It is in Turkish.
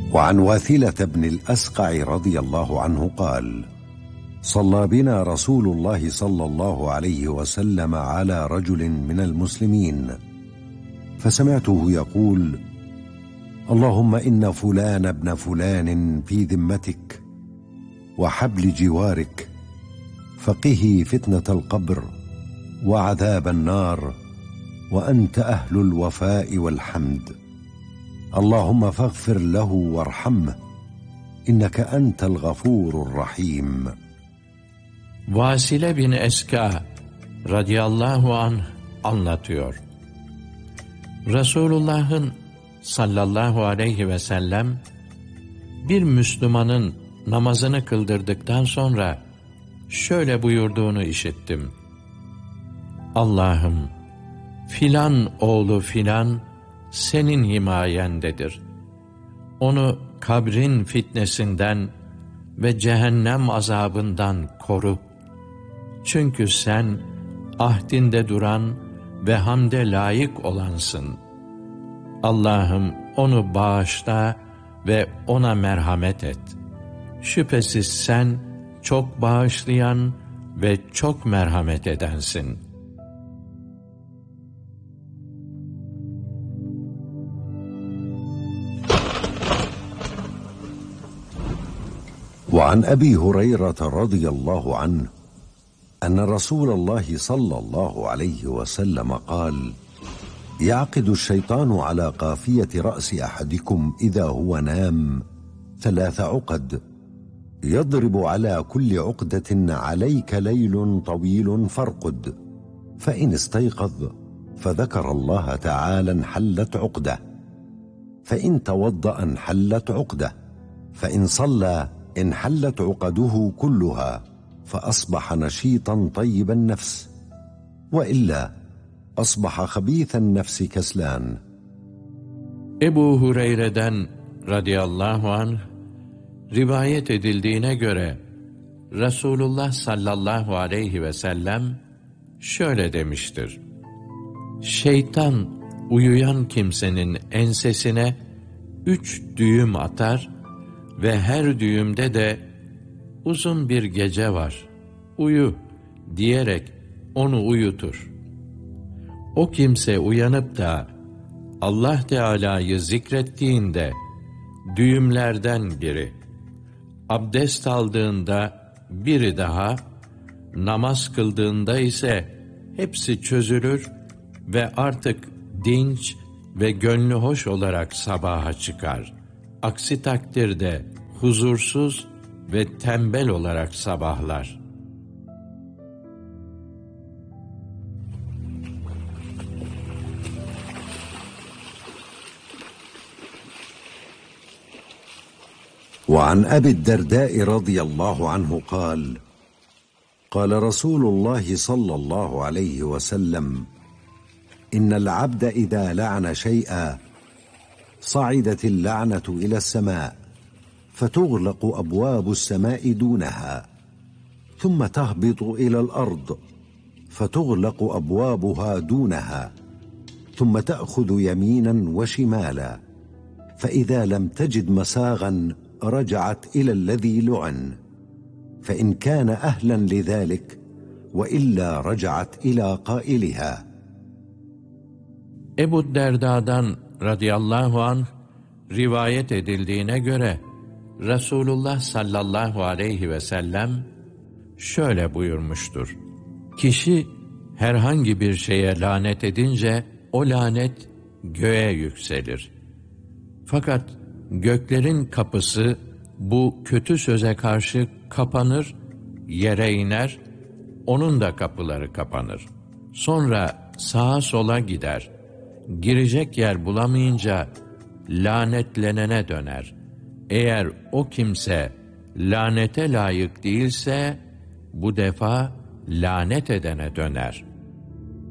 وعن واثلة بن الأسقع رضي الله عنه قال: صلى بنا رسول الله صلى الله عليه وسلم على رجل من المسلمين، فسمعته يقول: اللهم إن فلان ابن فلان في ذمتك وحبل جوارك، فقه فتنة القبر وعذاب النار، وأنت أهل الوفاء والحمد، اللهم فاغفر له وارحمه، إنك أنت الغفور الرحيم. Vasile bin Eska radıyallahu anh anlatıyor. Resulullah'ın sallallahu aleyhi ve sellem bir Müslümanın namazını kıldırdıktan sonra şöyle buyurduğunu işittim: Allah'ım, filan oğlu filan senin himayendedir. Onu kabrin fitnesinden ve cehennem azabından koru. Çünkü sen ahdinde duran ve hamde layık olansın. Allah'ım onu bağışla ve ona merhamet et. Şüphesiz sen çok bağışlayan ve çok merhamet edensin. وعن أبي هريرة رضي الله عنه أن رسول الله صلى الله عليه وسلم قال: يعقد الشيطان على قافية رأس أحدكم إذا هو نام 3 عقد، يضرب على كل عقدة عليك ليل طويل فارقد، فإن استيقظ فذكر الله تعالى انحلت عقدة، فإن توضأ انحلت عقدة، فإن صلى انحلت عقده كلها، فأصبح نشيطا طيب النفس، وإلا أصبح خبيث النفس كسلان. Ebu Hureyre'den radıyallahu anh rivayet edildiğine göre Resulullah sallallahu aleyhi ve sellem şöyle demiştir: Şeytan uyuyan kimsenin ensesine 3 düğüm atar ve her düğümde de uzun bir gece var, uyu diyerek onu uyutur. O kimse uyanıp da Allah Teala'yı zikrettiğinde düğümlerden biri, abdest aldığında biri daha, namaz kıldığında ise hepsi çözülür ve artık dinç ve gönlü hoş olarak sabaha çıkar. Aksi takdirde huzursuz ve tembel olarak sabahlar. وعن أبي الدرداء رضي الله عنه قال: قال رسول الله صلى الله عليه وسلم: إن العبد إذا لعن شيئا صعدت اللعنة إلى السماء، فتغلق أبواب السماء دونها، ثم تهبط إلى الأرض فتغلق أبوابها دونها، ثم تأخذ يمينا وشمالا، فإذا لم تجد مساغا رجعت إلى الذي لعن، فإن كان أهلا لذلك، وإلا رجعت إلى قائلها. Ebu Derda'dan radıyallahu anh rivayet edildiğine göre Resulullah sallallahu aleyhi ve sellem şöyle buyurmuştur: Kişi herhangi bir şeye lanet edince o lanet göğe yükselir. Fakat göklerin kapısı bu kötü söze karşı kapanır, yere iner, onun da kapıları kapanır. Sonra sağa sola gider. Girecek yer bulamayınca lanetlenene döner. Eğer o kimse lanete layık değilse bu defa lanet edene döner.